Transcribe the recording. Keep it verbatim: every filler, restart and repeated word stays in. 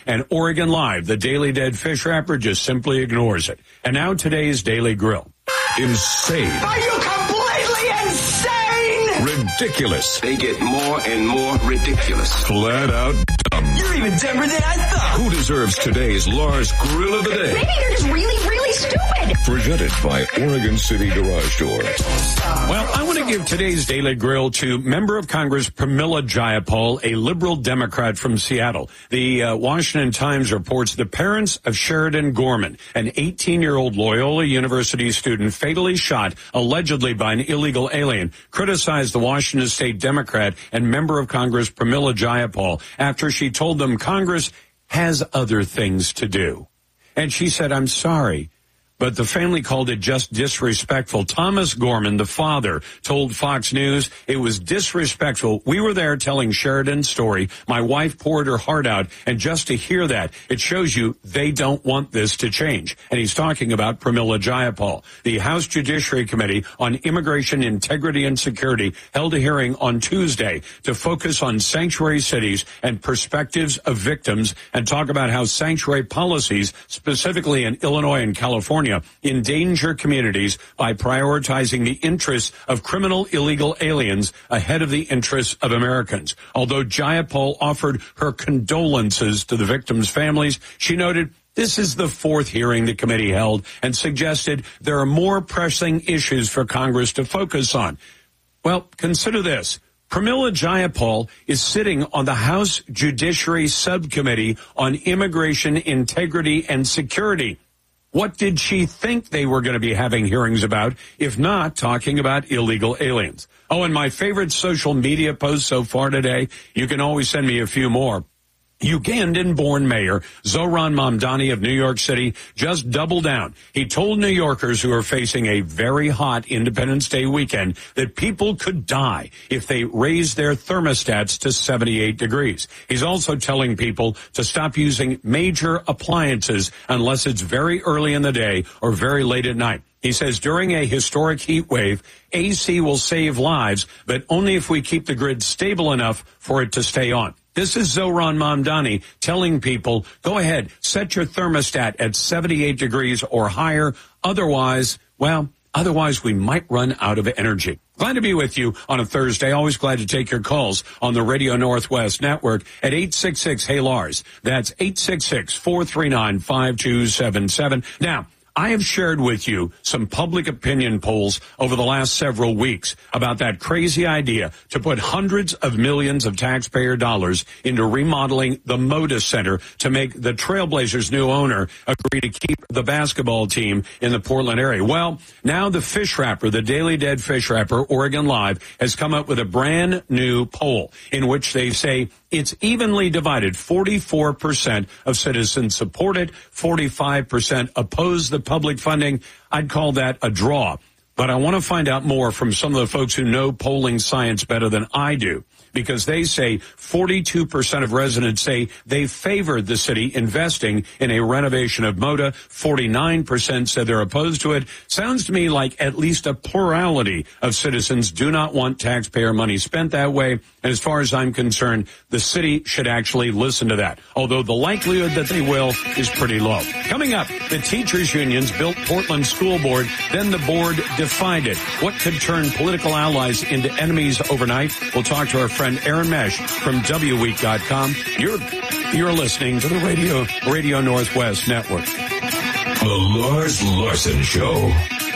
And Oregon Live, the Daily Dead fish wrapper, just simply ignores it. And now today's Daily Grill. Insane. Are you completely insane? Ridiculous. They get more and more ridiculous. Flat out dumb. You're even dumber than I thought. Who deserves today's Lars Grill of the Day? Maybe you're just really, really stupid. Presented by Oregon City Garage Door. Well, I want to give today's Daily Grill to Member of Congress Pramila Jayapal, a liberal Democrat from Seattle. The uh, Washington Times reports the parents of Sheridan Gorman, an eighteen-year-old Loyola University student fatally shot, allegedly by an illegal alien, criticized the Washington State Democrat and Member of Congress Pramila Jayapal after she told them Congress has other things to do. And she said, I'm sorry, but the family called it just disrespectful. Thomas Gorman, the father, told Fox News it was disrespectful. We were there telling Sheridan's story. My wife poured her heart out, and just to hear that, it shows you they don't want this to change. And he's talking about Pramila Jayapal. The House Judiciary Committee on Immigration, Integrity, and Security held a hearing on Tuesday to focus on sanctuary cities and perspectives of victims and talk about how sanctuary policies, specifically in Illinois and California, endanger communities by prioritizing the interests of criminal illegal aliens ahead of the interests of Americans. Although Jayapal offered her condolences to the victims' families, she noted this is the fourth hearing the committee held and suggested there are more pressing issues for Congress to focus on. Well, consider this. Pramila Jayapal is sitting on the House Judiciary Subcommittee on Immigration, Integrity, and Security. What did she think they were going to be having hearings about, if not talking about illegal aliens? Oh, and my favorite social media post so far today, you can always send me a few more. Ugandan-born mayor Zoran Mamdani of New York City just doubled down. He told New Yorkers who are facing a very hot Independence Day weekend that people could die if they raised their thermostats to seventy-eight degrees. He's also telling people to stop using major appliances unless it's very early in the day or very late at night. He says during a historic heat wave, A C will save lives, but only if we keep the grid stable enough for it to stay on. This is Zoran Mamdani telling people, go ahead, set your thermostat at seventy-eight degrees or higher. Otherwise, well, otherwise we might run out of energy. Glad to be with you on a Thursday. Always glad to take your calls on the Radio Northwest Network at eight six six, hey Lars. That's eight six six, four three nine, five two seven seven. Now, I have shared with you some public opinion polls over the last several weeks about that crazy idea to put hundreds of millions of taxpayer dollars into remodeling the Moda Center to make the Trailblazers' new owner agree to keep the basketball team in the Portland area. Well, now the fish wrapper, the Daily Dead fish wrapper, Oregon Live, has come up with a brand new poll in which they say it's evenly divided. forty-four percent of citizens support it, forty-five percent oppose the public funding. I'd call that a draw. But I want to find out more from some of the folks who know polling science better than I do, because they say forty-two percent of residents say they favored the city investing in a renovation of Moda. forty-nine percent said they're opposed to it. Sounds to me like at least a plurality of citizens do not want taxpayer money spent that way. And as far as I'm concerned, the city should actually listen to that, although the likelihood that they will is pretty low. Coming up, the teachers' unions built Portland School Board, then the board defied it. What could turn political allies into enemies overnight? We'll talk to our friend Aaron Mesh from W Week dot com. You're, you're listening to the Radio, Radio Northwest Network. The Lars Larson Show.